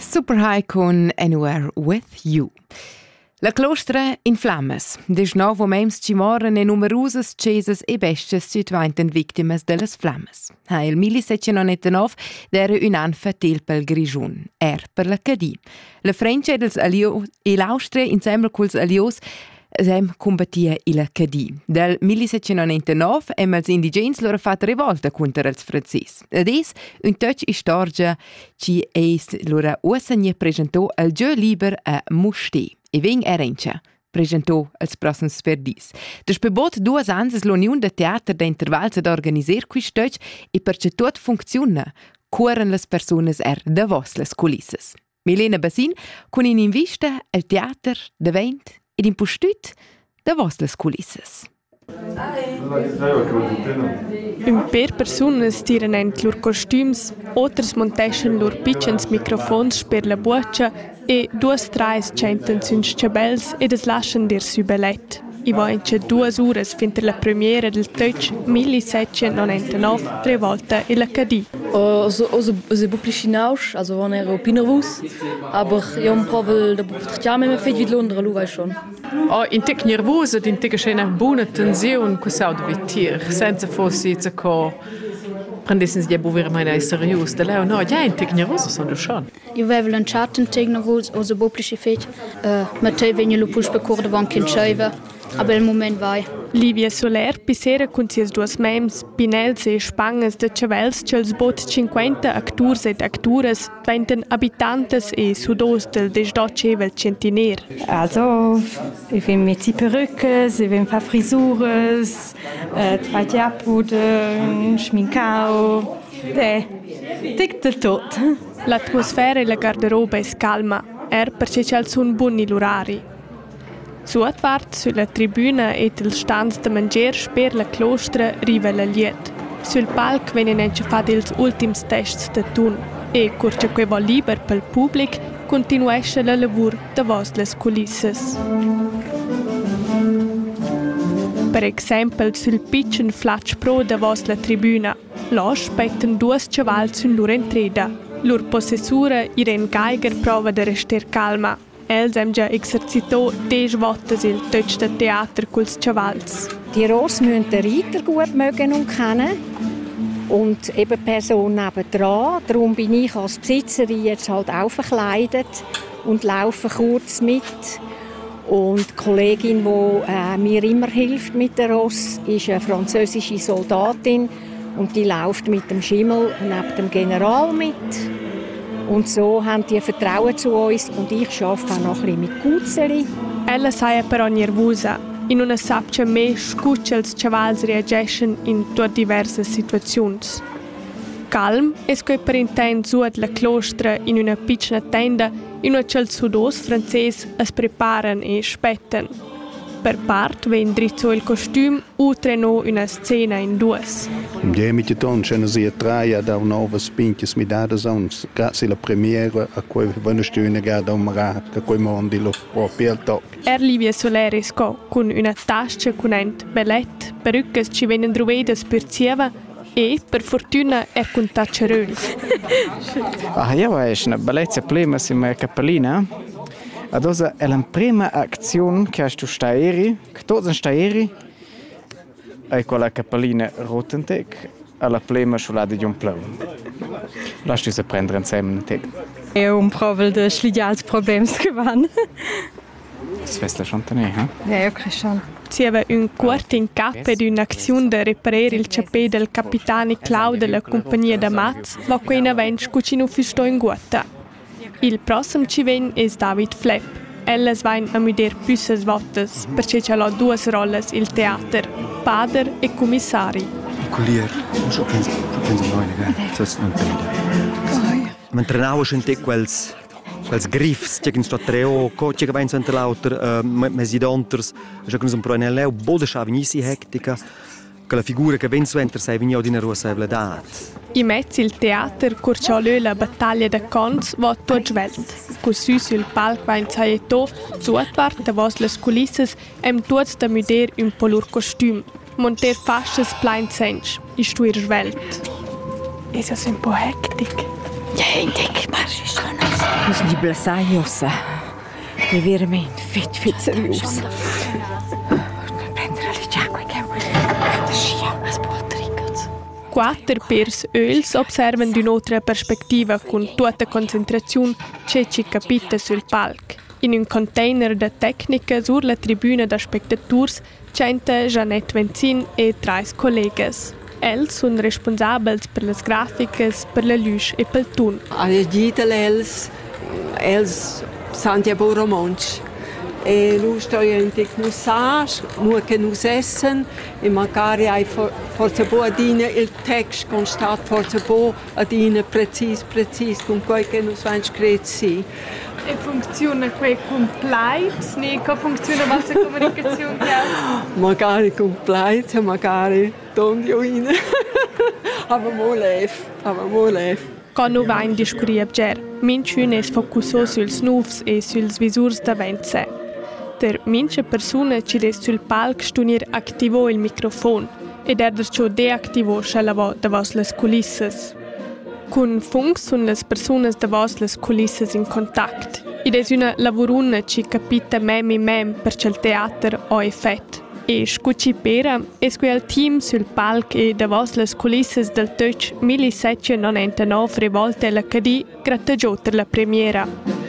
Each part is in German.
Super High con Anywhere With You. La clostra in flammas. Des novo mems ci moren e numerosas cesas e besties ci diventen victimas dellas flammas. Il 1799 era un an fatil pel Grigiun, per la Cadì. La Francia e l'Austria insieme culs alios sem combattia illa Cadì. Del 1799 els indigens loro fat revolta contra els frances. Ades un touch istorgia ci eis loro ussagna presentò al Gio Liber a Musté. E vegn Erencia presentò als prossims sperdis. Despe bot 2 ans l'Union de Teater d'Intervals ad organiser quist touch e perché tot funziona, cuoren las personas davos las culisses. Milena Basin con in invista al teater de vent ed in postut davos las culisses. Un per personas tiran ent lur costüms, oters monteschen lur pitchens microfons per la buccia e 2-3 centan süns cabels ed es lascian dir su ballet. I vaince 2 uras finter la premiera del Touch 1799 Revolta e la Cadì. Also publisch hinaus, also wann nervös, aber io un provel da potremmo me fed vid Londra lu vai schon. In tic nervosa, in tic c'è una buona tensione che sa di tir, senza forse co prendessens die bover meine seriös da leo no, ja in tic nervosa sono schon. Io avevo lanciato un tic nervos, also publisch fed, ma te vegno lu push per cor de bank in chaiva. Aber il moment vai. Livia Soler pisera con sias 2 mems, Pinels e Spangas de Chavels ch'els bot 50 acturs ed acturas venten abitantes e sudos del desdotchevel centiner. Also, ich will mit die Perückes, ich will ein paar Frisures, 2 Diapuden, Schminkao, dick del tot. L'atmosfera e la garderoba es calma, perché c'è sun bunni l'orari. Suotpart sulla tribuna e il stand de mangier sper la clostra riva la liet. Sul palc venen encefat ils ultims tests de tun e curce que vol liber pel public continuesce la lavur davos las culisses. Per exempel sul pitchen flatsch pro davos la tribuna. Là spetten 2 chavals sun lur entreda. Lur possessura Irene Geiger prova de rester calma. Els hem già exercitò 10 volte il Touch de Theater culs Chavals. Die Ross müssen den Reiter gut mögen und kennen und eben die Person nebendran. Darum bin ich als Besitzerin jetzt halt auch verkleidet und laufe kurz mit. Und die Kollegin, die mir immer hilft mit der Ross, ist eine französische Soldatin und die läuft mit dem Schimmel neben dem General mit. Und so haben die Vertrauen zu uns und ich arbeite auch noch ein bisschen mit Gutzeli. Ella sei però nervosa. In una sapcia me scuccia els chavals reagiscono in tutte diverse situazioni. Calm es che per intent suot la clostra in una piccola tenda in una cel sudos francese es preparan e aspetten. Per part ven drizzo il costüm utreno una scena in 2. Ja, mit ton c'è una traia da nuove spinte smidate sono grazie alla premiera a cui vanno stune da un maraca coi mondi lo proprio al top. Livia Soleris con una tasca con ent ballet, perückes ci venen druvedas per zieva e per fortuna con tacceröl. Ja, è una bellezza prima in Cappellina. Adosa è la prima azione che tu staeri, che tutti staeri, è quella cappellina Rotentec, alla prima sciolata di un plau. Lasci se prendere insieme un tec. È un provel de schlidials problems gewann. Das festa chantanè, Ja, okay, schon. Si aveva un quarto in capo di un'azione di riparare il ciappè del capitano Clau della compagnia da Maz, ma qui in avanti cucino fisto in guata. Il prossimo ci ven è David Flepp. Elles vain a muder püsses vottes, perché c'ha là 2 rolles il teater, pader e commissari. Collier, so penso noi, so non prende. Mentre now sente quels griffs, che sto treo, coche che vain sempre lauter, mesidonters, che un pro nell'eu bode schavinisi hectica, che la figura che ven suenter sei vigno di rosa evledat. I mezzi il teater curciò la battaglia da Cons va tot svelt. Così sul palco va in saieto, zuatwart davos les culisses, tuots da muder un po' lur costüm. Monter fasces plein sench, istuir svelt. Ist das ein po' hektik? Ja, hektik, marsch schon. Ist die Blasai ossa. Ne verament fet serius. Prendere le giacque che as poltricas. Quattro pers öls observan d'un'altra perspectiva con tutta concentrazione c'è ci capita sul palco. In un container de tecnica sur la tribuna da spectators c'enta Jeanette Venzin e 3 collegas. Els sun responsabels per las graficas, per la luce e pel ton. Alle gidel els san ja bo romansch. E lu sto in tecnusage, nu che nus essen e magari hai forse bo adina il text constat forse bo adina precis con quel che nus vans crezi. E funziona quei compliance, ne che funziona la comunicazione? Magari compliance, magari tondioine. Aber mo lef. Quando va in discuria abger, minchun es focusso suls nuvs e suls visurs da vence. Der minche persona ci des sul palc stunir activo il microfon ed ciò deactivo scellavo davos las culisses. Con Funk sun las personas davos las culisses in contact. Id es una lavoruna ci capita mem per cel teater o effett. E scucci pera es quel team sul palc e davos las culisses del Tötsch 1799 rivolte la cadì grattagiota la premiera.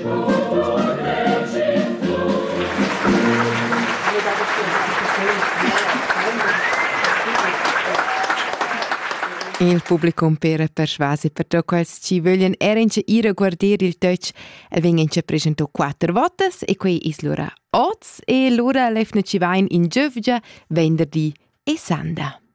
Il pubblico per persuasi per ciò che ci vogliono erince ira guardare il Tötsch e vengono presentato 4 votes e qui è l'ora 8 e l'ora lefna ci vain in Giovgia, venerdì e sanda.